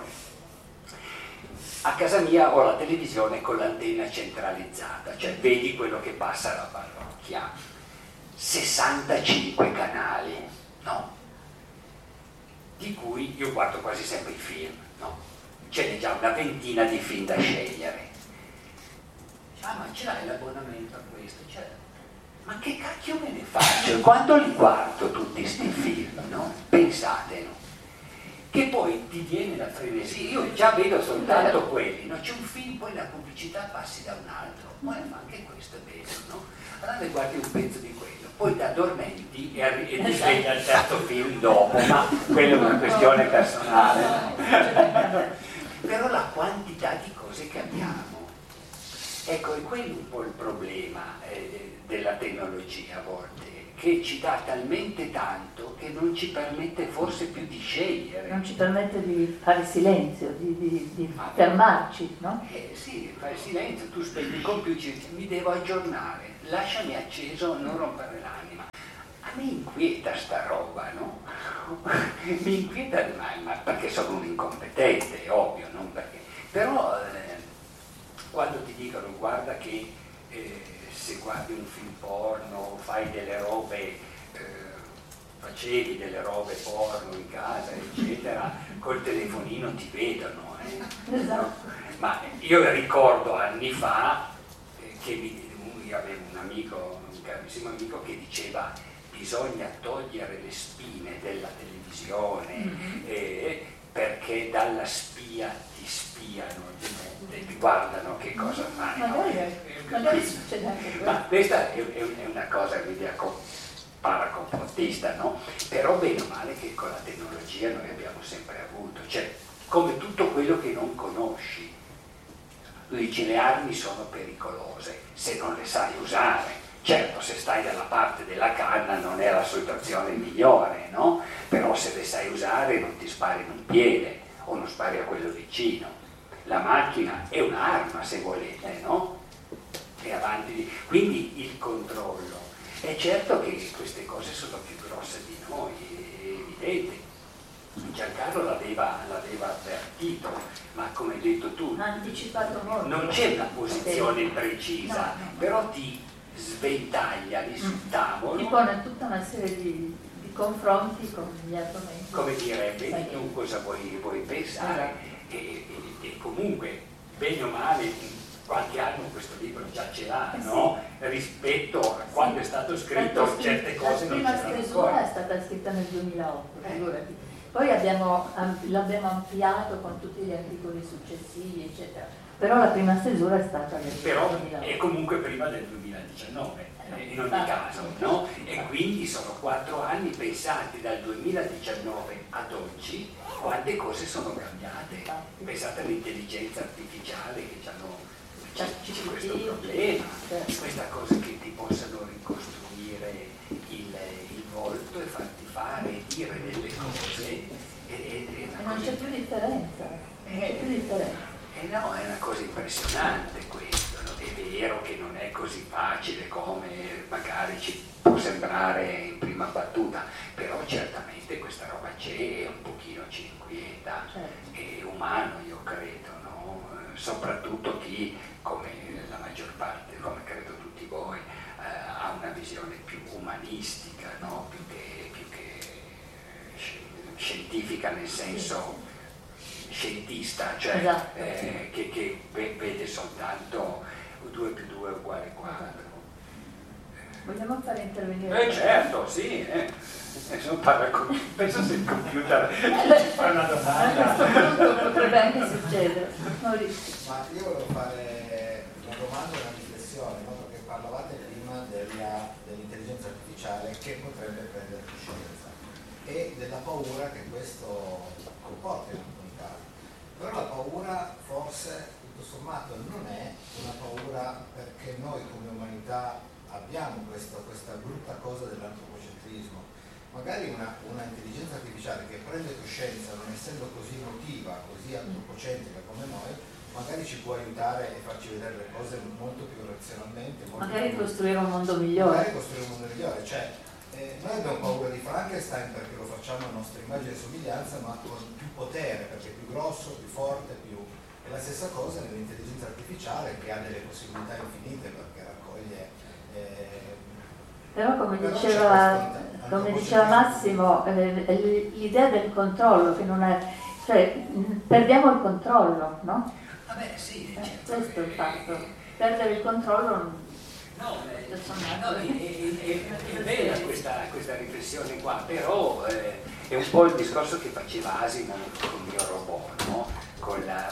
A casa mia ho la televisione con l'antenna centralizzata, cioè vedi quello che passa alla parrocchia. sessantacinque canali, no? Di cui io guardo quasi sempre i film, no? Ce n'è già una ventina di film da scegliere. Ah, ma ce l'hai l'abbonamento a questo? Cioè, ma che cacchio me ne faccio? Quando li guardo tutti sti film, no? Pensate, no? Che poi ti viene la frenesia, io già vedo soltanto quelli, no? C'è un film, poi la pubblicità passi da un altro, ma anche questo è vero, no? Allora ne guardi un pezzo di quello, poi ti addormenti e, arri- e ti svegli al terzo film dopo, ma quella è una questione personale. Però la quantità di cose che abbiamo, ecco, è quello un po' il problema eh, della tecnologia a volte, che ci dà talmente tanto che non ci permette forse più di scegliere. Non ci permette di fare silenzio, di, di, di fermarci, no? Eh sì, fai silenzio, tu spegni il computer, mi devo aggiornare, lasciami acceso, non rompere l'anima. A me inquieta sta roba, no? Mi inquieta, ma, ma perché sono un incompetente, è ovvio, non perché. Però eh, quando ti dicono guarda che eh, se guardi un film porno, fai delle robe, eh, facevi delle robe porno in casa, eccetera, col telefonino ti vedono. Eh? Esatto. Ma io ricordo anni fa eh, che mi, io avevo un amico, un carissimo amico, che diceva bisogna togliere le spine della televisione, mm-hmm. eh, perché dalla spia ti spiano, ti, ti guardano che cosa fai. Magari, no? magari succede anche questo. Ma questa è, è una cosa quindi paracomplottista, no? Però bene o male che con la tecnologia noi abbiamo sempre avuto, cioè come tutto quello che non conosci. Tu dici le armi sono pericolose se non le sai usare. Certo, se stai dalla parte della canna non è la situazione migliore, no? Però se le sai usare non ti spari in un piede o non spari a quello vicino. La macchina è un'arma, se volete, no? È avanti di... Quindi il controllo. È certo che queste cose sono più grosse di noi, è evidente. Giancarlo l'aveva, l'aveva avvertito, ma come hai detto tu, ha anticipato molto. Non c'è una posizione precisa, no, no. però ti sventaglia lì sul tavolo. Ti pone tutta una serie di, di confronti con gli argomenti. Come dire, vedi tu cosa vuoi, vuoi pensare, e, e, e comunque, bene o male, qualche anno questo libro già ce l'ha, no? Rispetto a quando sì. è stato scritto, Stato certe cose non c'erano ancora. La prima stesura è stata scritta nel duemilaotto, figurati. Poi abbiamo, l'abbiamo ampliato con tutti gli articoli successivi, eccetera. Però la prima stesura è stata nel Però duemilaotto. è comunque prima del duemiladiciannove, eh, in ogni caso, no? E quindi sono quattro anni pensati dal duemiladiciannove ad oggi, quante cose sono cambiate. Pensate all'intelligenza artificiale che ci hanno c'è questo problema, questa cosa che ti possano ricostruire il, il volto e farti fare e dire delle cose. E, e, e non c'è più differenza, non c'è più differenza. Eh no, è una cosa impressionante questo, no? È vero che non è così facile come magari ci può sembrare in prima battuta, però certamente questa roba c'è e un pochino ci inquieta, certo. È umano, io credo, no? Soprattutto chi, come la maggior parte, come credo tutti voi, eh, ha una visione più umanistica, no? Più che, più che scientifica nel senso scientista, cioè esatto, eh, sì. che, che vede soltanto due più due uguale quattro. Vogliamo fare intervenire? Eh certo, sì, eh. Parla con... penso se il computer ci fa una domanda. A questo punto potrebbe anche succedere. Maurizio. Ma io volevo fare una domanda e una riflessione, no? Perché parlavate prima della, dell'intelligenza artificiale che potrebbe prendere coscienza e della paura che questo comporta in alcuni casi. Però la paura forse tutto sommato non è una paura perché noi come umanità abbiamo questa, questa brutta cosa dell'antropocentrismo. Magari una, una intelligenza artificiale che prende coscienza, non essendo così emotiva, così antropocentrica come noi, magari ci può aiutare e farci vedere le cose molto più razionalmente. Molto magari più, costruire un mondo migliore. Magari costruire un mondo migliore. Cioè, eh, noi abbiamo paura di Frankenstein perché lo facciamo a nostra immagine e somiglianza, ma con più potere, perché è più grosso, più forte, più... È la stessa cosa nell'intelligenza artificiale che ha delle possibilità infinite perché raccoglie... Eh, Però come diceva, come diceva Massimo, eh, l'idea del controllo, che non è, cioè perdiamo il controllo, no? Vabbè sì, eh, certo. Questo è il fatto, perdere il controllo. No, eh, no è, è, è, è bella questa, questa riflessione qua, però eh, è un po' il discorso che faceva Asimov con il mio robot, no? Con la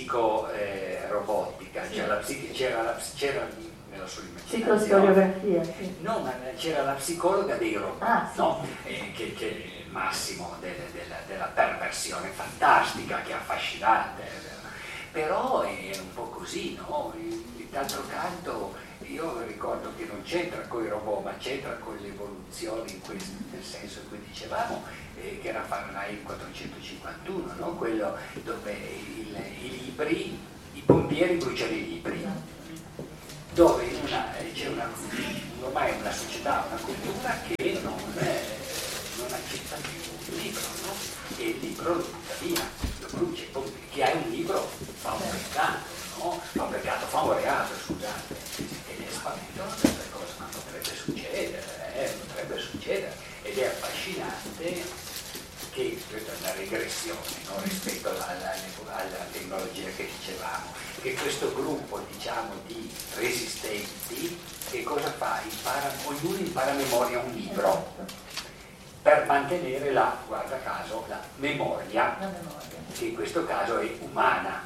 psico-robotica, eh, cioè la psiche, c'era la c'era nella sua immaginazione. Psicostoriografia, sì. No, ma c'era la psicologa dei robot, ah, sì, no? Sì. Eh, che, che è il massimo delle, della, della perversione fantastica, che è affascinante, però è un po' così, no? D'altro canto io ricordo che non c'entra con i robot, ma c'entra con l'evoluzione in questo, nel senso in cui dicevamo eh, che era Fahrenheit quattrocentocinquantuno, no? Quello dove il, i libri, i pompieri bruciano i libri, dove in una, c'è una, ormai una società, una cultura che non, è, non accetta più il libro, no? E il libro lo butta via, lo brucia. Chi ha un libro fa un peccato, no? Fa un peccato, fa un reato, scusate. Ed è spaventosa questa cosa, ma potrebbe succedere, eh? potrebbe succedere. Ed è affascinante che questa è una regressione, no? Rispetto alla, alla, alla tecnologia che dicevamo, che questo gruppo diciamo di resistenti che cosa fa? Impara, ognuno impara a memoria un libro per mantenere la, guarda caso, la memoria. La memoria. che in questo caso è umana,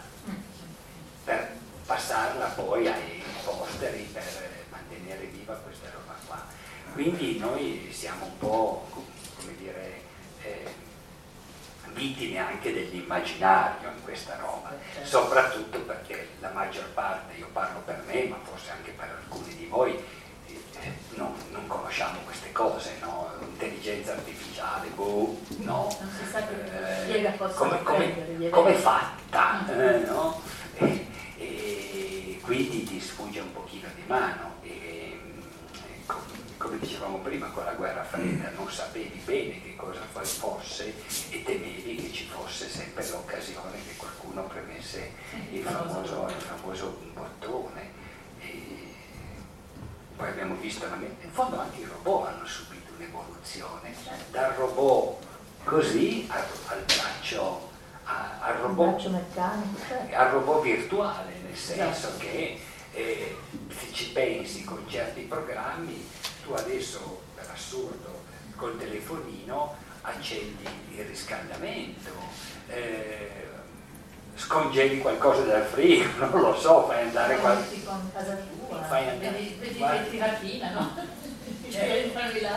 per passarla poi ai posteri per mantenere viva questa roba qua. Quindi noi siamo un po', come dire, eh, vittime anche dell'immaginario in questa roba, soprattutto perché la maggior parte, io parlo per me, ma forse anche per alcuni di voi, eh, non, non conosciamo queste cose, no? Intelligenza artificiale, boh, no? Non si sa che Eh, spiega cosa come, come, come è fatta, eh, no? E, e quindi ti sfugge un pochino di mano. E, come dicevamo prima, con la guerra fredda non sapevi bene che cosa fosse e temevi che ci fosse sempre l'occasione che qualcuno premesse il famoso, il famoso bottone. E poi abbiamo visto, in fondo anche i robot hanno subito un'evoluzione, dal robot così al, al braccio, a, al, robot, meccanico, certo. al robot virtuale, nel senso che eh, se ci pensi con certi programmi, tu adesso per assurdo col telefonino accendi il riscaldamento, eh, scongeli qualcosa dal frigo, non lo so, fai andare qualche con casa tua, fai andare, vedi, vedi che ti rapina, no? Cioè,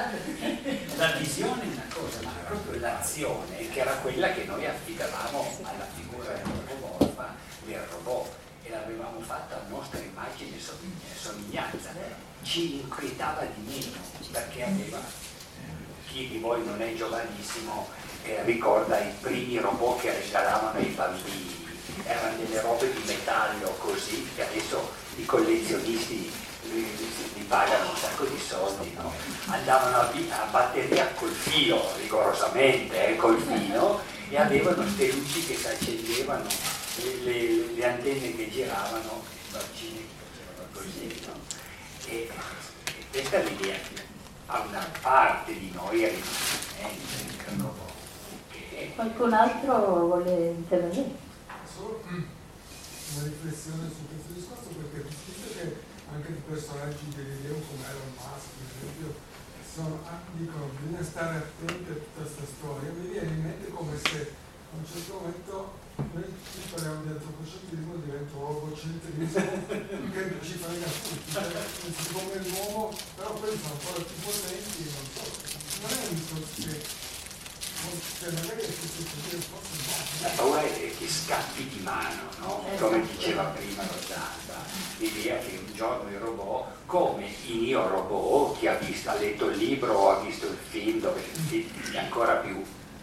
la visione è una cosa, ma proprio l'azione, che era quella che noi affidavamo alla figura antropomorfa del robot, e l'avevamo fatta a nostra immagine e somiglianza, ci inquietava di meno, perché aveva, chi di voi non è giovanissimo eh, ricorda i primi robot che regalavano ai bambini, erano delle robe di metallo così, che adesso i collezionisti li, li pagano un sacco di soldi, no? Andavano a, a batteria col filo, rigorosamente, eh, col filo, e avevano queste luci che si accendevano, le, le, le antenne che giravano, i bambini che facevano così, no? E, e questa è l'idea, a una parte di noi è rimanente. Che... Qualcun altro vuole intervenire? Solo una riflessione su questo discorso, perché visto che anche i personaggi dell'idea come Elon Musk, per esempio, sono, dicono che bisogna stare attenti a tutta questa storia, mi viene in mente come se a un certo momento noi ci parliamo di antropocentrismo, diventa un robocentrismo che ci frega tutti, cioè, si come l'uomo, però poi sono ancora più potenti, non so, non è un discorso che, cioè magari è questo dire forse no. La paura è che scappi di mano, no? Come diceva prima lo Zanda, l'idea che un giorno il robot, come in Io Robot, chi ha visto, ha letto il libro o ha visto il film, dove il film è ancora più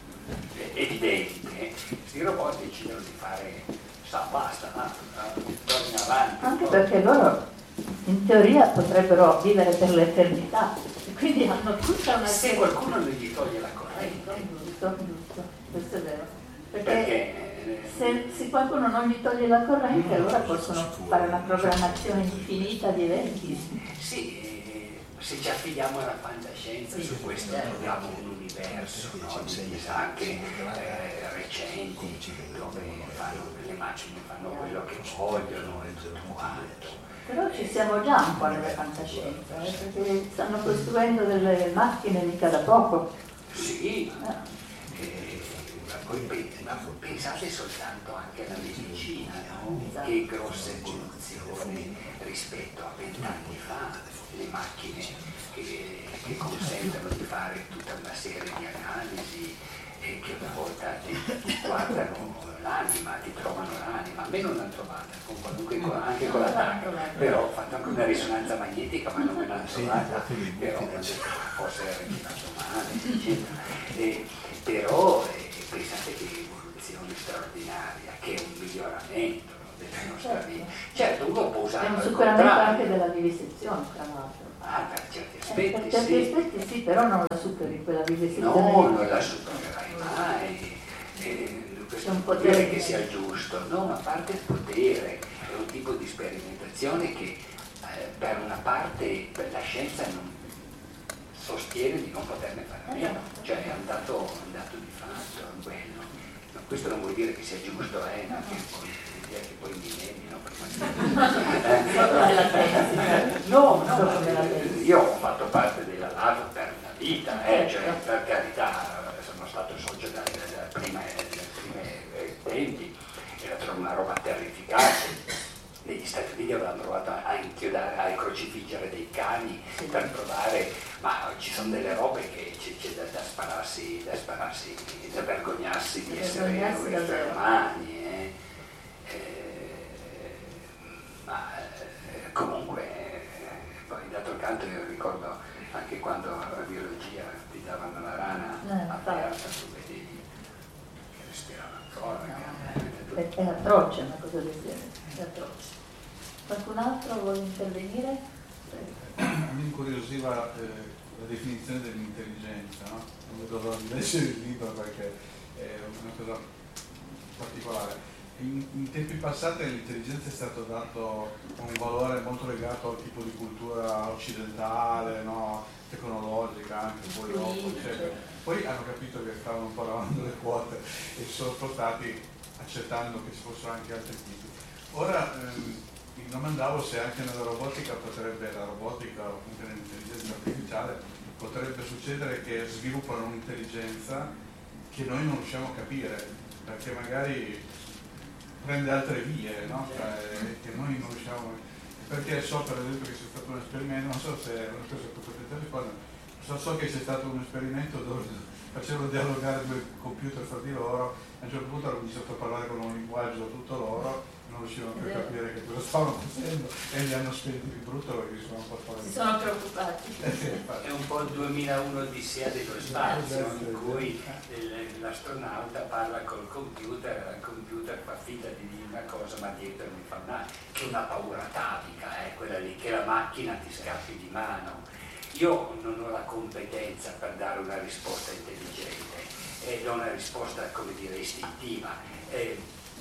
evidente, questi robot decidono di fare, sa, basta, torni avanti. Anche perché loro in teoria potrebbero vivere per l'eternità, e quindi hanno tutta una se qualcuno non gli toglie la corrente. Giusto, giusto, questo è vero. Perché, Perché se, se qualcuno non gli toglie la corrente, allora possono fare una programmazione infinita di eventi. Sì, eh, se ci affidiamo alla fantascienza su questo abbiamo un universo, no? Di anche eh, recenti, dove fanno, le macchine fanno quello che vogliono e tutto quanto. Però ci siamo già un po' nella fantascienza, eh, perché stanno costruendo delle macchine mica da poco. Sì, eh, ma poi pensate soltanto anche alla medicina, no? Che grosse evoluzioni rispetto a vent'anni fa, le macchine che, che consentono di fare tutta una serie di analisi e che una volta ti guardano l'anima, ti trovano l'anima. A me non l'hanno trovata, con qualunque, anche con la T A C, però ho fatto anche una risonanza magnetica, ma non me l'hanno trovata, però forse era reginato male, eccetera. E, però eh, pensate che evoluzione straordinaria, che è un miglioramento, no, della nostra vita. Certo, uno può usare È un al superamento contrario. anche della vivisezione, tra l'altro. Ah, per certi Eh, aspetti, per certi sì. aspetti sì, però non la superi quella vivisezione. No, non la supererai mai. Eh, questo non vuol dire che sia giusto, no, a parte il potere, è un tipo di sperimentazione che eh, per una parte per la scienza non sostiene di non poterne fare a meno, cioè è un dato, un dato di fatto, quello. No, questo non vuol dire che sia giusto, eh, perché poi, che poi mi menino prima di no, no, io ho fatto parte della L A V per una vita, eh, cioè, per carità, sono stato socio dal, dal prima, dal primo tempo, infliggere dei cani sì. per provare, ma ci sono delle robe che c'è da, da spararsi, da spararsi, da vergognarsi di essere esseri umani. Eh. Eh, ma eh, comunque, eh, poi d'altro canto io ricordo anche quando a biologia ti davano la rana eh, aperta, tu vedi che respirava ancora. No, è, è atroce una cosa del genere, è atroce. Qualcun altro vuole intervenire? Mi incuriosiva eh, la definizione dell'intelligenza, no? Non vedo l'ora di leggere il libro perché è una cosa particolare. In, in tempi passati all'intelligenza è stato dato un valore molto legato al tipo di cultura occidentale, no? Tecnologica anche, poi dopo, eccetera. Poi hanno capito che stavano un po' lavando le quote e si sono spostati accettando che ci fossero anche altri tipi. Ora ehm, mi domandavo se anche nella robotica potrebbe, la robotica o comunque nell'intelligenza artificiale, potrebbe succedere che sviluppano un'intelligenza che noi non riusciamo a capire, perché magari prende altre vie, no? Cioè, che noi non riusciamo, perché so per esempio che c'è stato un esperimento, non so se è una cosa che potete rispondere, so, so che c'è stato un esperimento dove facevano dialogare due computer fra di loro, a un certo punto hanno iniziato a parlare con un linguaggio tutto loro, non riuscivano più a capire che cosa stavano facendo e li hanno spenti di brutto perché si sono un po' spaventati. Si sono preoccupati. È un po' il duemilauno Odissea dello spazio, in cui l'astronauta parla col computer e il computer fa finta di dire una cosa ma dietro non fa male, che è una paura atavica, eh, quella lì, che la macchina ti scappi di mano. Io non ho la competenza per dare una risposta intelligente, e do una risposta, come dire, istintiva. Eh,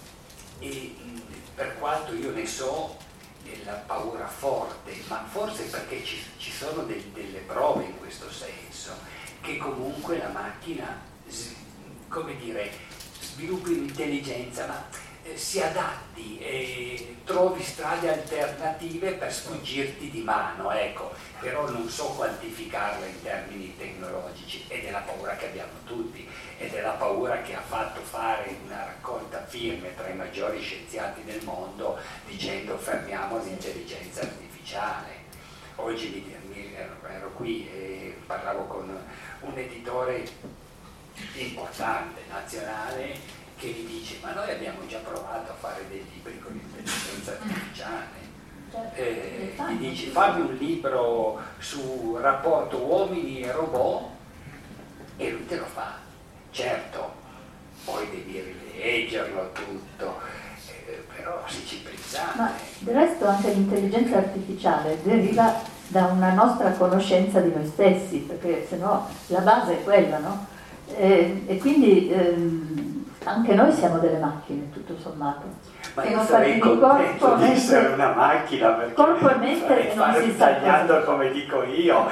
e per quanto io ne so, la paura forte, ma forse perché ci, ci sono del, delle prove in questo senso, che comunque la macchina, come dire, sviluppi un'intelligenza, ma eh, si adatti e trovi strade alternative per sfuggirti di mano, ecco, però non so quantificarla in termini tecnologici, ed è la paura che abbiamo tutti, ed è la paura che ha fatto fare una raccolta firme tra i maggiori scienziati del mondo dicendo fermiamo l'intelligenza artificiale. Oggi mi, mi, ero, ero qui e parlavo con un editore importante, nazionale, che mi dice ma noi abbiamo già provato a fare dei libri con l'intelligenza artificiale. Eh, gli dici fammi un libro su rapporto uomini e robot e lui te lo fa. Certo, poi devi rileggerlo tutto, eh, però se ci pensate... Ma del resto anche l'intelligenza artificiale deriva da una nostra conoscenza di noi stessi, perché se no la base è quella, no? E, e quindi ehm, anche noi siamo delle macchine, tutto sommato. Ma e io sarei contento di essere una macchina, perché corpo e mente farei fare un tagliando come dico io.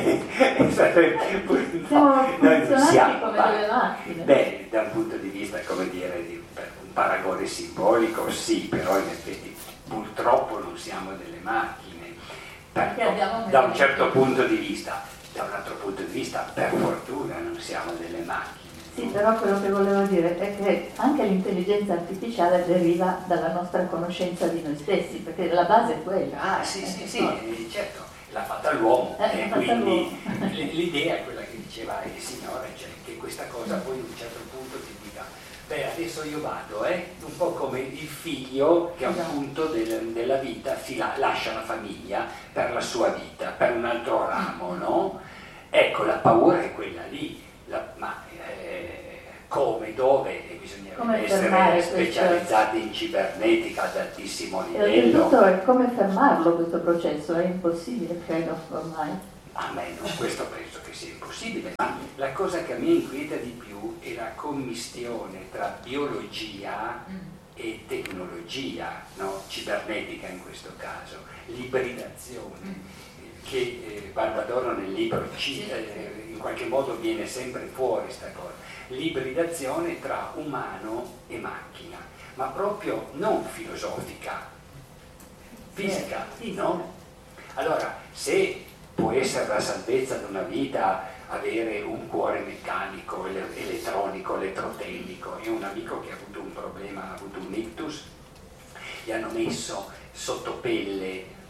Siamo no, noi non siamo come ma, delle macchine. Beh, da un punto di vista, come dire, di un paragone simbolico, sì, però in effetti purtroppo non siamo delle macchine. Per, da un certo punto di vista, da un altro punto di vista, per fortuna non siamo delle macchine. Sì, però quello che volevo dire è che anche l'intelligenza artificiale deriva dalla nostra conoscenza di noi stessi, perché la base è quella. Ah, sì, sì, sì, certo, l'ha fatta l'uomo, eh, e quindi l'idea è quella che diceva il Signore, cioè che questa cosa poi a un certo punto ti dica, beh, adesso io vado, eh, un po' come il figlio che a un punto del, della vita si la, lascia la famiglia per la sua vita, per un altro ramo, no? Ecco, la paura è quella lì, la, ma eh, come, dove, e bisognerebbe essere specializzati in cibernetica ad altissimo livello. E il tutto è come fermarlo questo processo, è impossibile, credo, ormai. A me no, questo penso che sia impossibile, ma la cosa che a me inquieta di più è la commistione tra biologia e tecnologia, no? Cibernetica in questo caso, l'ibridazione, che eh, Barbadoro nel libro cita, eh, in qualche modo viene sempre fuori sta cosa, l'ibridazione tra umano e macchina, ma proprio non filosofica, fisica, no? Allora, se può essere la salvezza di una vita avere un cuore meccanico, elettronico, elettrotecnico, io ho un amico che ha avuto un problema, ha avuto un ictus, gli hanno messo sotto pelle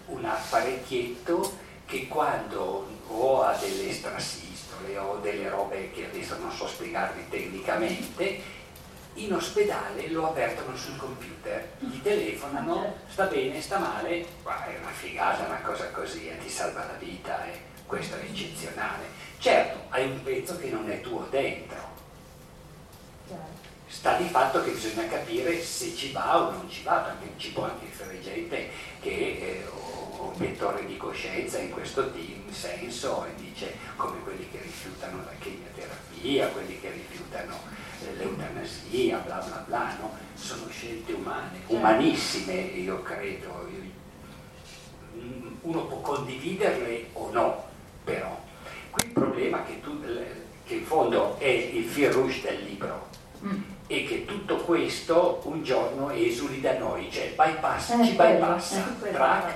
un apparecchietto che quando o ha delle strassistole o delle robe che adesso non so spiegarvi tecnicamente, in ospedale lo avvertono sul computer, gli telefonano, sta bene, sta male, ma è una figata una cosa così, eh, ti salva la vita, eh. Questo è eccezionale. Certo, hai un pezzo che non è tuo dentro, sta di fatto che bisogna capire se ci va o non ci va, perché ci può anche essere gente che è un vettore di coscienza in questo senso e dice, come quelli che rifiutano la chemioterapia, quelli che rifiutano l'eutanasia, bla bla bla, no? Sono scelte umane, umanissime, io credo. Uno può condividerle o no, però qui il problema che, tu, che in fondo è il fil rouge del libro mm. è che tutto questo un giorno esuli da noi, cioè bypass, eh, ci quello, bypassa, eh, track,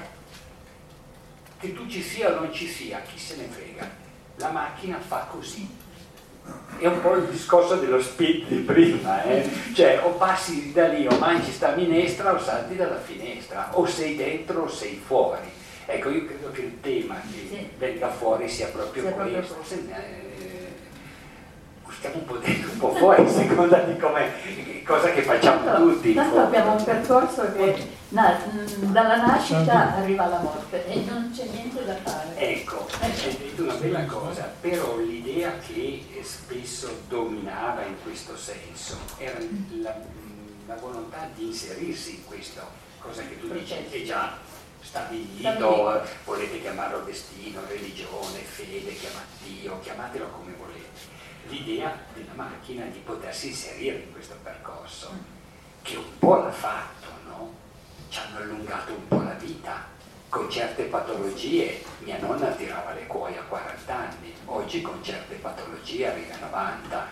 che tu ci sia o non ci sia, chi se ne frega, la macchina fa così. È un po' il discorso dello speed di prima, eh? Cioè o passi da lì o mangi sta minestra o salti dalla finestra, o sei dentro o sei fuori. Ecco, io credo che il tema che sì. venga fuori sia proprio sia questo. Proprio eh, stiamo un po' dentro, un po' fuori, a seconda di come, cosa che facciamo tanto, tutti. Tanto abbiamo un percorso che na, dalla nascita arriva alla morte e non c'è niente da fare. Ecco, hai detto una bella cosa, però l'idea che spesso dominava in questo senso era la, la volontà di inserirsi in questo, cosa che tu dici che già stabilito, volete chiamarlo destino, religione, fede, chiamate Dio, chiamatelo come volete. L'idea della macchina di potersi inserire in questo percorso, che un po' l'ha fatto, no? Ci hanno allungato un po' la vita, con certe patologie. Mia nonna tirava le cuoia a quaranta anni, oggi con certe patologie arriva a novanta.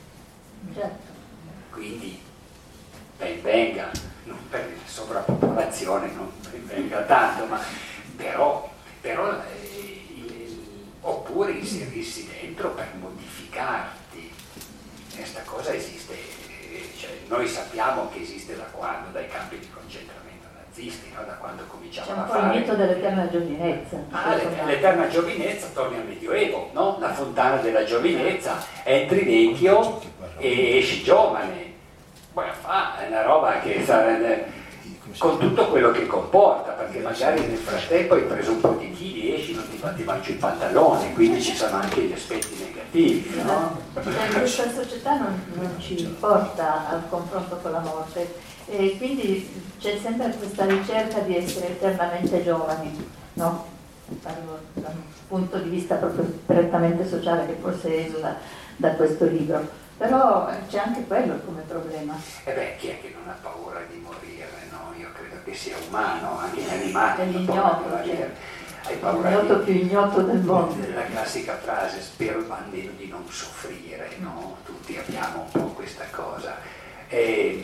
Certo. Quindi ben venga, non per la sovrappopolazione, non ben venga tanto, ma però, però eh, il, oppure inserirsi dentro per modificarti. Questa cosa esiste, eh, cioè, noi sappiamo che esiste da quando, dai campi di concentramento nazisti, no? Da quando cominciavano a fare. C'è un po' il mito dell'eterna giovinezza. Ah, l'eterna giovinezza torna al Medioevo, no? La fontana della giovinezza, entri vecchio e esci giovane. Poi fa, è una roba che sarà con tutto quello che comporta, perché magari nel frattempo hai preso un po' di chili, esci, non ti fatti mangiare il pantalone, quindi ci sono anche gli aspetti negativi, no? Questa società non, non ci porta al confronto con la morte e quindi c'è sempre questa ricerca di essere eternamente giovani, no? Parlo da un punto di vista proprio prettamente sociale che forse esula da questo libro. Però c'è anche quello come problema. E beh, chi è che non ha paura di morire, no? Io credo che sia umano, anche gli animali hanno paura di morire. Hai paura l'ignoto di... più ignoto del mondo. La classica frase, spero almeno di non soffrire, no? Tutti abbiamo un po' questa cosa. E,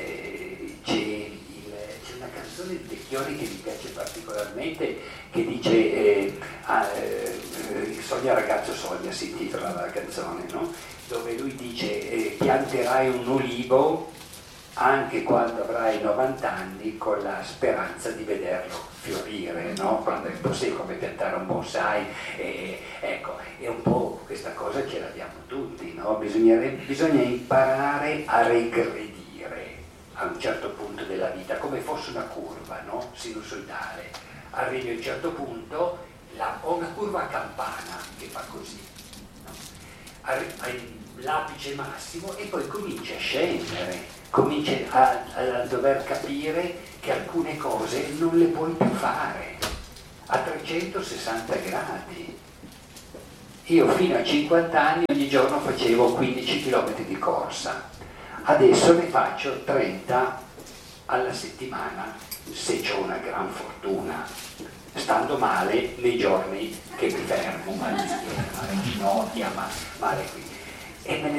e, c'è, il, c'è una canzone di Vecchioni che mi piace particolarmente, che dice eh, ah, eh, Sogna ragazzo sogna, si intitola la canzone, no? Dove lui dice eh, pianterai un ulivo anche quando avrai novanta anni con la speranza di vederlo fiorire, no? Quando è possibile, come piantare un bonsai, eh, ecco, è un po' questa cosa ce l'abbiamo tutti, no? Bisogna imparare a regredire a un certo punto della vita, come fosse una curva, no? Sinusoidale. Arrivi a un certo punto, la, o una curva a campana che fa così, l'apice massimo e poi cominci a scendere, cominci a, a dover capire che alcune cose non le puoi più fare a trecentosessanta gradi. Io fino a cinquanta anni ogni giorno facevo quindici chilometri di corsa, adesso ne faccio trenta alla settimana se ho una gran fortuna, stando male nei giorni che mi fermo, mal di schiena, male di ginocchia, ma male qui. E me ne